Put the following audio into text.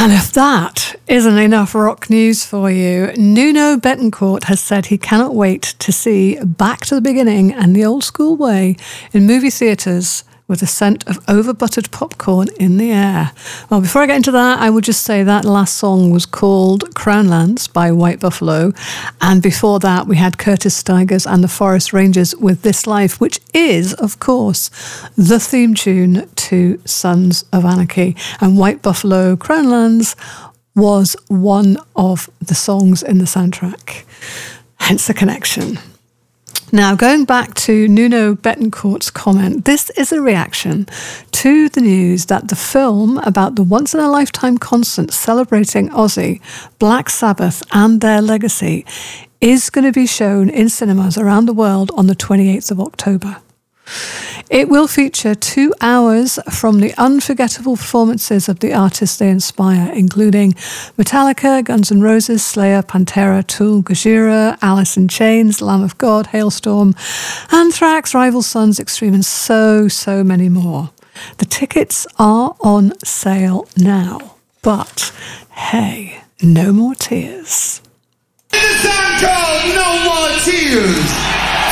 And if that isn't enough rock news for you, Nuno Bettencourt has said he cannot wait to see Back to the Beginning and the Old School Way in movie theatres with the scent of over-buttered popcorn in the air. Well, before I get into that, I will just say that last song was called Crownlands by White Buffalo. And before that, we had Curtis Stigers and the Forest Rangers with This Life, which is, of course, the theme tune to Sons of Anarchy. And White Buffalo Crownlands was one of the songs in the soundtrack. Hence the connection. Now, going back to Nuno Bettencourt's comment, this is a reaction to the news that the film about the once-in-a-lifetime concert celebrating Ozzy, Black Sabbath and their legacy is going to be shown in cinemas around the world on the 28th of October. It will feature 2 hours from the unforgettable performances of the artists they inspire, including Metallica, Guns N' Roses, Slayer, Pantera, Tool, Gojira, Alice in Chains, Lamb of God, Hailstorm, Anthrax, Rival Sons, Extreme, and so many more. The tickets are on sale now, but hey, no more tears. It's a song called No More Tears.